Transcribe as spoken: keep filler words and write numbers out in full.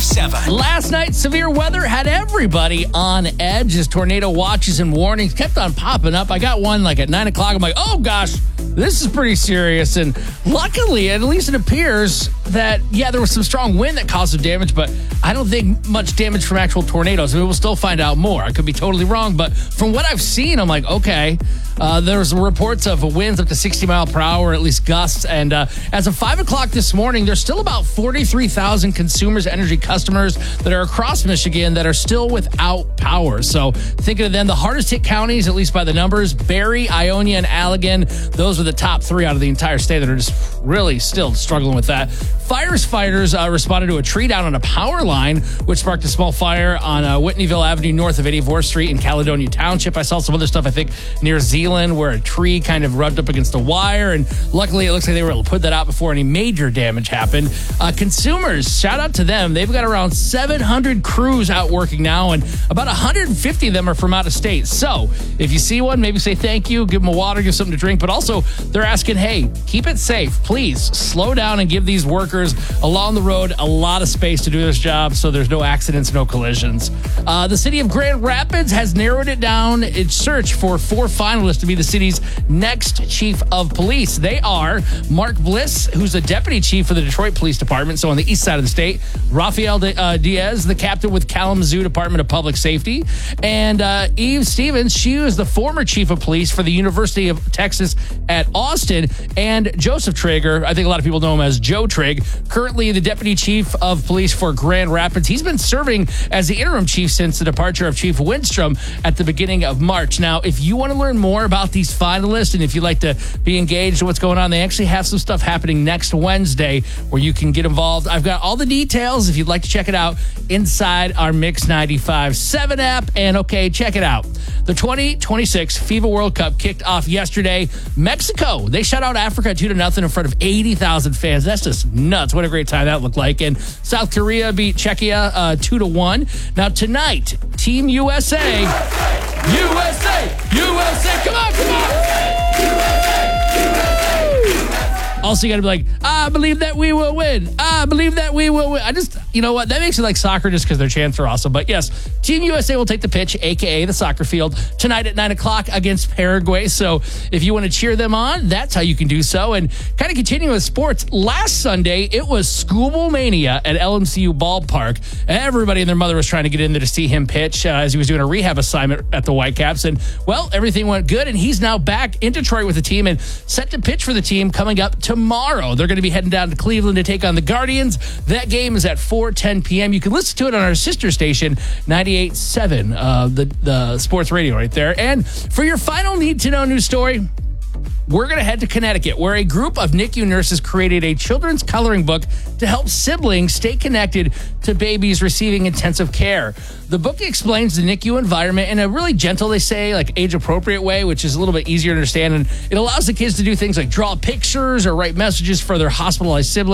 seven. Last night, severe weather had everybody on edge as tornado watches and warnings kept on popping up. I got one like at nine o'clock. I'm like, oh gosh, this is pretty serious. And luckily, at least it appears that, yeah, there was some strong wind that caused some damage, but I don't think much damage from actual tornadoes. I mean, we'll still find out more. I could be totally wrong, but from what I've seen, I'm like, okay. Uh, there's reports of winds up to sixty mile per hour, at least gusts. And uh, as of five o'clock this morning, there's still about forty-three thousand Consumers Energy customers that are across Michigan that are still without power. So thinking of them, the hardest hit counties, at least by the numbers, Barry, Ionia, and Allegan, those are the top three out of the entire state that are just really still struggling with that. Firefighters uh, responded to a tree down on a power line, which sparked a small fire on uh, Whitneyville Avenue north of eighty-fourth Street in Caledonia Township. I saw some other stuff, I think, near Zealand, where a tree kind of rubbed up against a wire, and luckily it looks like they were able to put that out before any major damage happened. Uh, consumers, shout out to them. They've got around seven hundred crews out working now, and about one hundred fifty of them are from out of state. So if you see one, maybe say thank you, give them a water, give something to drink, but also they're asking, hey, keep it safe. Please slow down and give these workers along the road a lot of space to do this job so there's no accidents, no collisions. Uh, the city of Grand Rapids has narrowed it down its search for four finalists to be the city's next chief of police. They are Mark Bliss, who's the deputy chief for the Detroit Police Department, so on the east side of the state, Rafael De, uh, Diaz, the captain with Kalamazoo Department of Public Safety, and uh, Eve Stevens, she is the former chief of police for the University of Texas at Austin, and Joseph Traeger, I think a lot of people know him as Joe Trigg, currently the deputy chief of police for Grand Rapids. He's been serving as the interim chief since the departure of Chief Windstrom at the beginning of March. Now, if you want to learn more about these finalists and if you'd like to be engaged in what's going on, they actually have some stuff happening next Wednesday where you can get involved. I've got all the details if you'd like to check it out inside our Mix ninety-five point seven app. And okay, check it out. The twenty twenty-six FIFA World Cup kicked off yesterday. Mexico, they shut out Africa two to nothing in front of eighty thousand fans. That's just nuts. What a great time that looked like. And South Korea beat Czechia uh, two to one. Now tonight, Team U S A. U S A! U S A! Come on, come on! U S A! U S A! Also, you got to be like, I believe that we will win. I believe that we will win. I just, you know what? That makes it like soccer just because their chants are awesome. But yes, Team U S A will take the pitch, a k a the soccer field, tonight at nine o'clock against Paraguay. So if you want to cheer them on, that's how you can do so. And kind of continuing with sports, last Sunday, it was Scooball Mania at L M C U Ballpark. Everybody and their mother was trying to get in there to see him pitch uh, as he was doing a rehab assignment at the Whitecaps. And, well, everything went good, and he's now back in Detroit with the team and set to pitch for the team coming up tomorrow. They're going to be heading down to Cleveland to take on the Guardians. That game is at four ten p.m. You can listen to it on our sister station, ninety-eight point seven, uh, the, the sports radio right there. And for your final need-to-know news story, we're going to head to Connecticut, where a group of N I C U nurses created a children's coloring book to help siblings stay connected to babies receiving intensive care. The book explains the N I C U environment in a really gentle, they say, like age-appropriate way, which is a little bit easier to understand. And it allows the kids to do things like draw pictures or write messages for their hospitalized siblings.